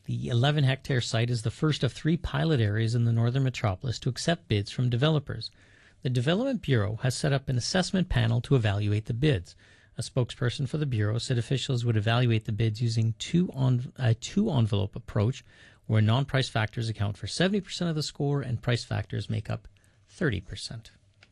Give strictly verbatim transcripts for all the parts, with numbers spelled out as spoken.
The eleven-hectare site is the first of three pilot areas in the northern metropolis to accept bids from developers. The Development Bureau has set up an assessment panel to evaluate the bids. A spokesperson for the Bureau said officials would evaluate the bids using two on, a two-envelope approach, where non-price factors account for seventy percent of the score and price factors make up thirty percent.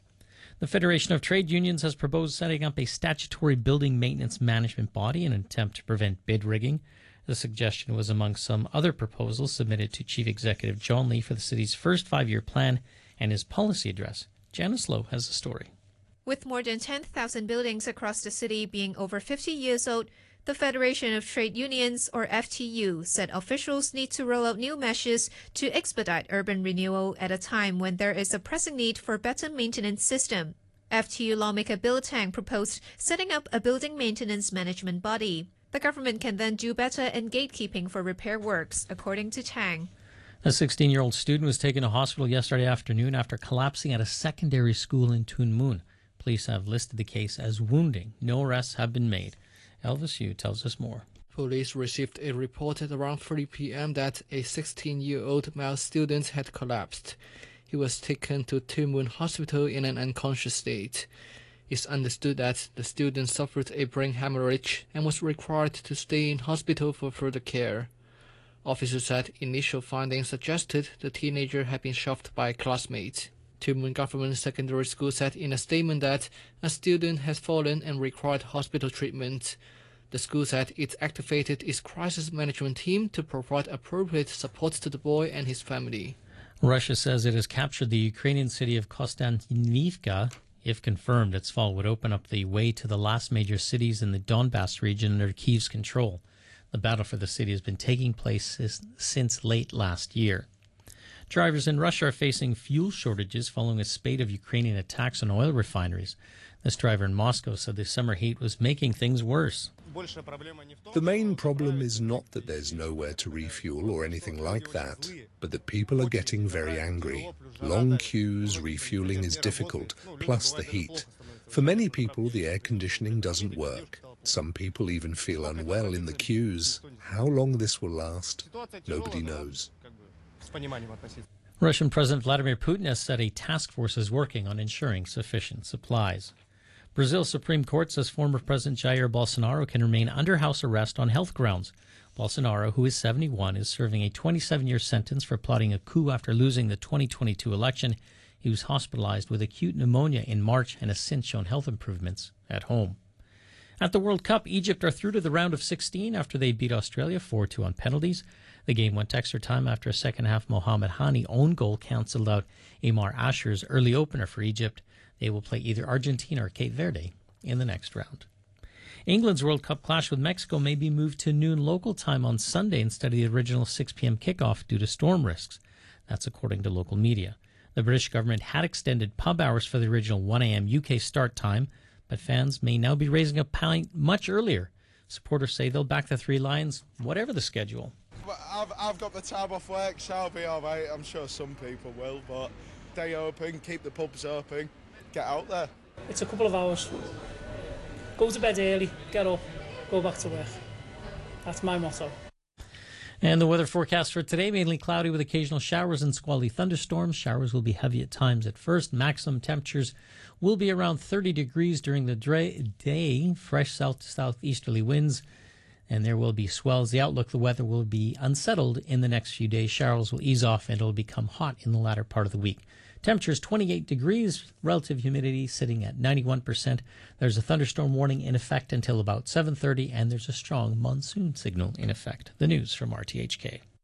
The Federation of Trade Unions has proposed setting up a statutory building maintenance management body in an attempt to prevent bid rigging. The suggestion was among some other proposals submitted to Chief Executive John Lee for the city's first five-year plan and his policy address. Janice Lowe has the story. With more than ten thousand buildings across the city being over fifty years old, the Federation of Trade Unions, or F T U, said officials need to roll out new measures to expedite urban renewal at a time when there is a pressing need for a better maintenance system. F T U lawmaker Bill Tang proposed setting up a building maintenance management body. The government can then do better in gatekeeping for repair works, according to Tang. A sixteen-year-old student was taken to hospital yesterday afternoon after collapsing at a secondary school in Tuen Mun. Police have listed the case as wounding. No arrests have been made. Elvis Yu tells us more. Police received a report at around three p.m. that a sixteen-year-old male student had collapsed. He was taken to Tuen Mun Hospital in an unconscious state. It's understood that the student suffered a brain hemorrhage and was required to stay in hospital for further care. Officers said initial findings suggested the teenager had been shoved by a classmate. Tuen Mun Government Secondary School said in a statement that a student has fallen and required hospital treatment. The school said it activated its crisis management team to provide appropriate support to the boy and his family. Russia says it has captured the Ukrainian city of Kostantinivka. If confirmed, its fall would open up the way to the last major cities in the Donbass region under Kyiv's control. The battle for the city has been taking place since late last year. Drivers in Russia are facing fuel shortages following a spate of Ukrainian attacks on oil refineries. This driver in Moscow said the summer heat was making things worse. The main problem is not that there's nowhere to refuel or anything like that, but that people are getting very angry. Long queues, refueling is difficult, plus the heat. For many people, the air conditioning doesn't work. Some people even feel unwell in the queues. How long this will last, nobody knows. Russian President Vladimir Putin has said a task force is working on ensuring sufficient supplies. Brazil's Supreme Court says former President Jair Bolsonaro can remain under house arrest on health grounds. Bolsonaro, who is seventy-one, is serving a twenty-seven-year sentence for plotting a coup after losing the twenty twenty-two election. He was hospitalized with acute pneumonia in March and has since shown health improvements at home. At the World Cup, Egypt are through to the round of sixteen after they beat Australia four two on penalties. The game went to extra time after a second-half Mohamed Hani own goal cancelled out Amar Asher's early opener for Egypt. They will play either Argentina or Cape Verde in the next round. England's World Cup clash with Mexico may be moved to noon local time on Sunday instead of the original six p.m. kickoff due to storm risks. That's according to local media. The British government had extended pub hours for the original one a.m. U K start time, but fans may now be raising a pint much earlier. Supporters say they'll back the Three Lions, whatever the schedule. I've, I've got the time off work, so I'll be all right. I'm sure some people will, but stay open, keep the pubs open, get out there. It's a couple of hours. Go to bed early, get up, go back to work. That's my motto. And the weather forecast for today, mainly cloudy with occasional showers and squally thunderstorms. Showers will be heavy at times at first. Maximum temperatures will be around thirty degrees during the day. Fresh south to southeasterly winds, and there will be swells. The outlook, the weather will be unsettled in the next few days. Showers will ease off and it will become hot in the latter part of the week. Temperatures twenty-eight degrees, relative humidity sitting at ninety-one percent. There's a thunderstorm warning in effect until about seven thirty, and there's a strong monsoon signal in effect. The news from R T H K.